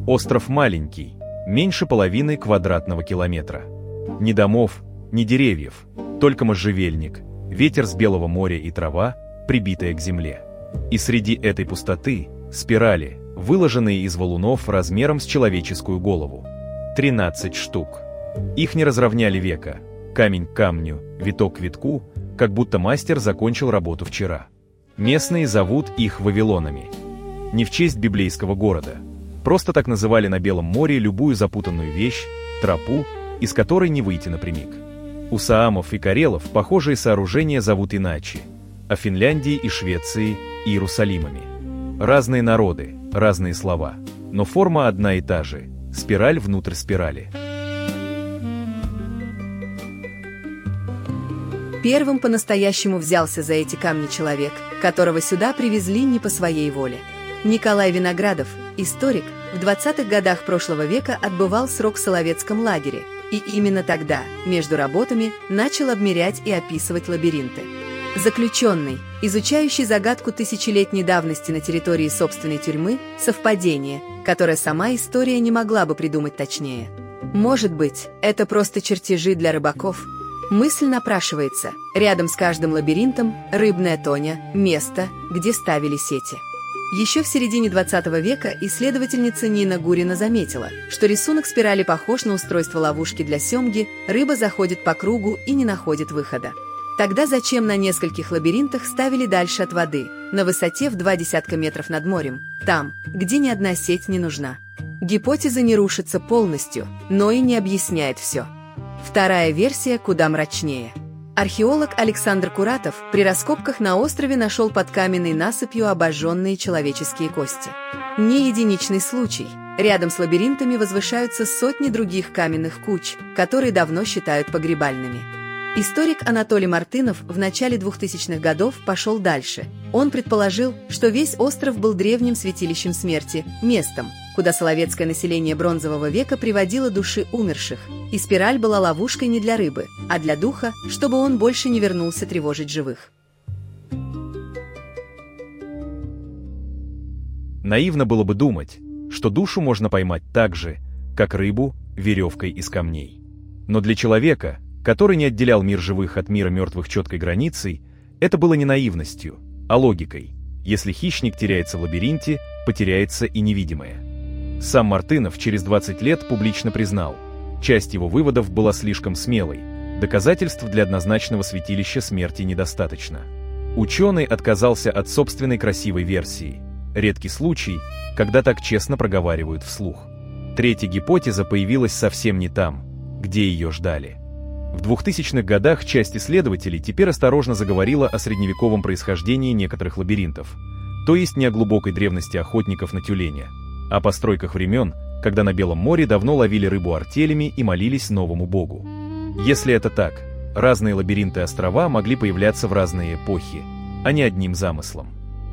Остров маленький, меньше половины квадратного километра. Ни домов, ни деревьев, только можжевельник, ветер с Белого моря и трава, прибитая к земле. И среди этой пустоты спирали, выложенные из валунов размером с человеческую голову. 13 штук. Их не разровняли века. Камень к камню, виток к витку, как будто мастер закончил работу вчера. Местные зовут их Вавилонами. Не в честь библейского города. Просто так называли на Белом море любую запутанную вещь, тропу, из которой не выйти напрямик. У саамов и карелов похожие сооружения зовут иначе, а Финляндии и Швеции – Иерусалимами. Разные народы, разные слова, но форма одна и та же – спираль внутрь спирали. Первым по-настоящему взялся за эти камни человек, которого сюда привезли не по своей воле. Николай Виноградов, историк, в 20-х годах прошлого века отбывал срок в Соловецком лагере, и именно тогда, между работами, начал обмерять и описывать лабиринты. Заключенный, изучающий загадку тысячелетней давности на территории собственной тюрьмы, совпадение, которое сама история не могла бы придумать точнее. Может быть, это просто чертежи для рыбаков? Мысль напрашивается. Рядом с каждым лабиринтом рыбная тоня, место, где ставили сети. Еще в середине 20 века исследовательница Нина Гурина заметила, что рисунок спирали похож на устройство ловушки для семги, рыба заходит по кругу и не находит выхода. Тогда зачем на нескольких лабиринтах ставили дальше от воды, на высоте в 20 метров над морем, там, где ни одна сеть не нужна? Гипотеза не рушится полностью, но и не объясняет все. Вторая версия куда мрачнее. Археолог Александр Куратов при раскопках на острове нашел под каменной насыпью обожженные человеческие кости. Не единичный случай. Рядом с лабиринтами возвышаются сотни других каменных куч, которые давно считают погребальными. Историк Анатолий Мартынов в начале 2000-х годов пошел дальше. Он предположил, что весь остров был древним святилищем смерти, местом, куда соловецкое население бронзового века приводило души умерших, и спираль была ловушкой не для рыбы, а для духа, чтобы он больше не вернулся тревожить живых. Наивно было бы думать, что душу можно поймать так же, как рыбу, веревкой из камней. Но для человека, который не отделял мир живых от мира мертвых четкой границей, это было не наивностью, а логикой. Если хищник теряется в лабиринте, потеряется и невидимое. Сам Мартынов через 20 лет публично признал, часть его выводов была слишком смелой, доказательств для однозначного святилища смерти недостаточно. Ученый отказался от собственной красивой версии. Редкий случай, когда так честно проговаривают вслух. Третья гипотеза появилась совсем не там, где ее ждали. В 2000-х годах часть исследователей теперь осторожно заговорила о средневековом происхождении некоторых лабиринтов, то есть не о глубокой древности охотников на тюленя, а о постройках времен, когда на Белом море давно ловили рыбу артелями и молились новому богу. Если это так, разные лабиринты острова могли появляться в разные эпохи, а не одним замыслом.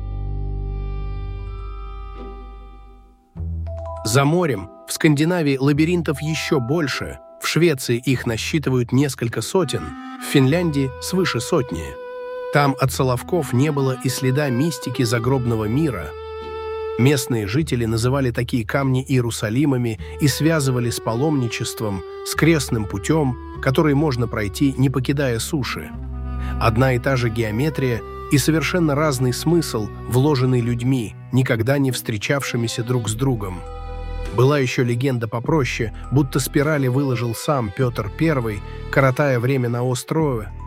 За морем, в Скандинавии лабиринтов еще больше. В Швеции их насчитывают несколько сотен, в Финляндии свыше сотни. Там от Соловков не было и следа мистики загробного мира. Местные жители называли такие камни Иерусалимами и связывали с паломничеством, с крестным путем, который можно пройти, не покидая суши. Одна и та же геометрия и совершенно разный смысл, вложенный людьми, никогда не встречавшимися друг с другом. Была еще легенда попроще, будто спирали выложил сам Петр I, коротая время на острове,